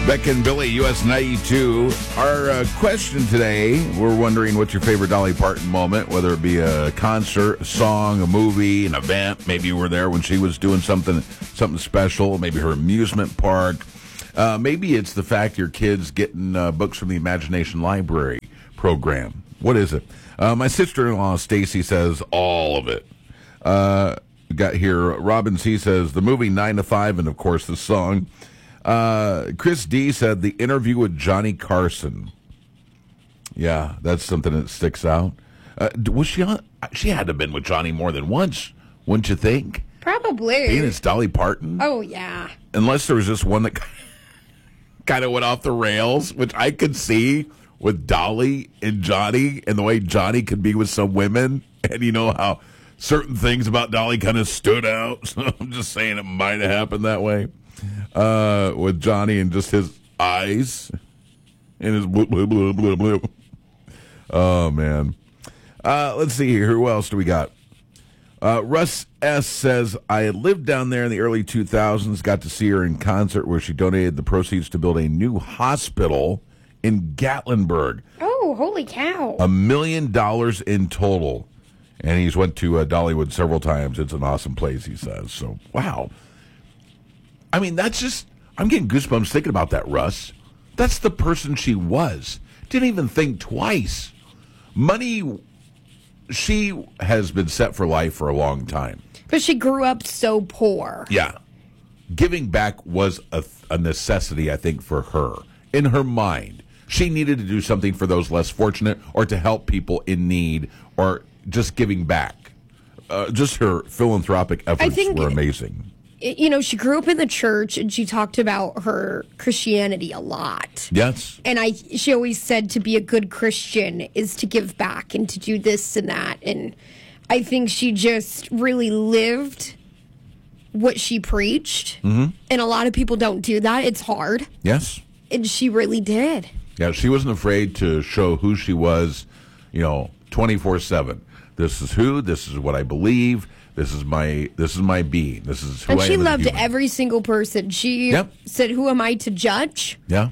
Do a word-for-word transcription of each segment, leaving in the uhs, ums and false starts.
Beck and Billy, U S ninety-two. Our uh, question today, we're wondering what's your favorite Dolly Parton moment, whether it be a concert, a song, a movie, an event. Maybe you were there when she was doing something something special, maybe her amusement park. Uh, maybe it's the fact your kid's getting uh, books from the Imagination Library program. What is it? Uh, my sister-in-law, Stacy, says all of it. Uh, got here, Robin C. says the movie nine to five, and, of course, the song. Uh, Chris D. said the interview with Johnny Carson. Yeah, that's something that sticks out. Uh, was she on? She had to have been with Johnny more than once, wouldn't you think? Probably. Being it's Dolly Parton? Oh, yeah. Unless there was just one that kind of went off the rails, which I could see with Dolly and Johnny, and the way Johnny could be with some women, and you know how certain things about Dolly kind of stood out. So I'm just saying it might have happened that way. Uh, with Johnny and just his eyes and his blue, blue, blue, blue, blue. Oh, man. Uh, let's see here. Who else do we got? Uh, Russ S. says, I lived down there in the early two thousands, got to see her in concert where she donated the proceeds to build a new hospital in Gatlinburg. Oh, holy cow. A million dollars in total. And he's went to uh, Dollywood several times. It's an awesome place, he says. So, wow. I mean, that's just, I'm getting goosebumps thinking about that, Russ. That's the person she was. Didn't even think twice. Money, she has been set for life for a long time. But she grew up so poor. Yeah. Giving back was a, a necessity, I think, for her. In her mind, she needed to do something for those less fortunate or to help people in need or just giving back. Uh, just her philanthropic efforts think- were amazing. You know, she grew up in the church, and she talked about her Christianity a lot. Yes. And I, she always said to be a good Christian is to give back and to do this and that. And I think she just really lived what she preached. Mm-hmm. And a lot of people don't do that. It's hard. Yes. And she really did. Yeah, she wasn't afraid to show who she was, you know, twenty-four seven. This is who, this is what I believe. This is my this is my being. This is who and I am. she as a loved human. every single person. She Yep. said, "Who am I to judge?" Yeah.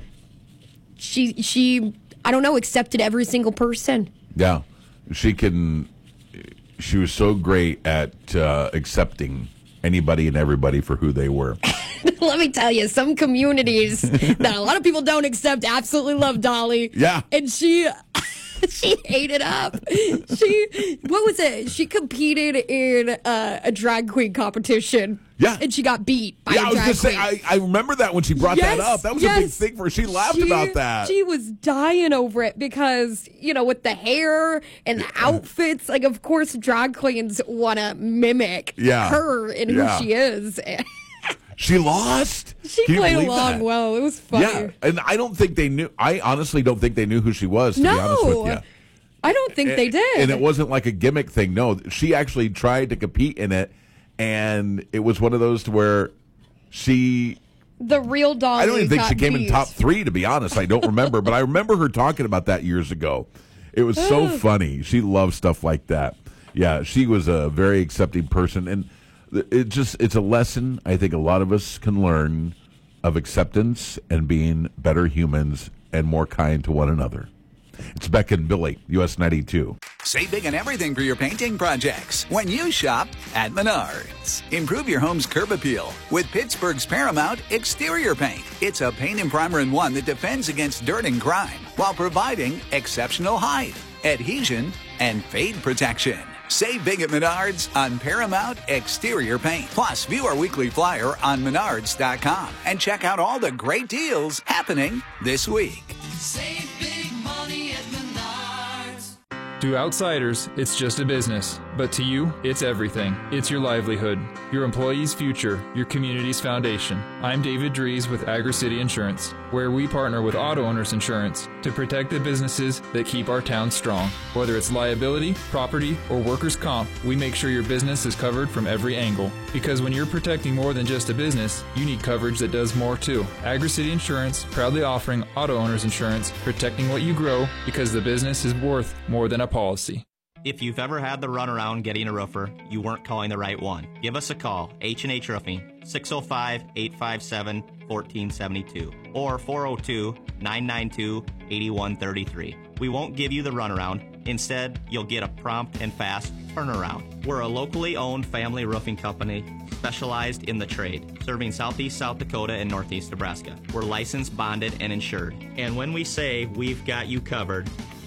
She she I don't know, accepted every single person. Yeah. She can she was so great at uh, accepting anybody and everybody for who they were. Let me tell you, some communities that a lot of people don't accept absolutely love Dolly. Yeah. And she she ate it up. She, what was it? She competed in uh, a drag queen competition. Yeah. And she got beat by yeah, a I was drag gonna say queen. I, I remember that when she brought Yes, that up. That was yes. a big thing for her. She laughed She- about that. She was dying over it because, you know, with the hair and the outfits, like, of course, drag queens want to mimic Yeah. her and Yeah. who she is. She lost. She Can you played believe along that? well. It was funny. Yeah, and I don't think they knew. I honestly don't think they knew who she was. To be honest with No, you. I don't think they did. And it wasn't like a gimmick thing. No, she actually tried to compete in it, and it was one of those to where she. The real Dolly. I don't even think got she came in beat. top three, to be honest. I don't remember, but I remember her talking about that years ago. It was so funny. She loved stuff like that. Yeah, she was a very accepting person, and it just it's a lesson I think a lot of us can learn of acceptance and being better humans and more kind to one another. It's Beck and Billy, U S ninety-two. Save big on everything for your painting projects when you shop at Menards. Improve your home's curb appeal with Pittsburgh's Paramount Exterior Paint. It's a paint and primer in one that defends against dirt and grime while providing exceptional height, adhesion, and fade protection. Save big at Menards on Paramount Exterior Paint. Plus, view our weekly flyer on menards dot com and check out all the great deals happening this week. Save big money at Menards. To outsiders, it's just a business. But to you, it's everything. It's your livelihood, your employees' future, your community's foundation. I'm David Dries with Agri-City Insurance, where we partner with Auto Owners Insurance to protect the businesses that keep our town strong. Whether it's liability, property, or workers' comp, we make sure your business is covered from every angle. Because when you're protecting more than just a business, you need coverage that does more too. Agri-City Insurance, proudly offering Auto Owners Insurance, protecting what you grow because the business is worth more than a policy. If you've ever had the runaround getting a roofer, you weren't calling the right one. Give us a call, H and H Roofing, six oh five, eight five seven, one four seven two or four oh two, nine nine two, eight one three three. We won't give you the runaround. Instead, you'll get a prompt and fast turnaround. We're a locally owned family roofing company specialized in the trade, serving southeast South Dakota and northeast Nebraska. We're licensed, bonded, and insured. And when we say we've got you covered,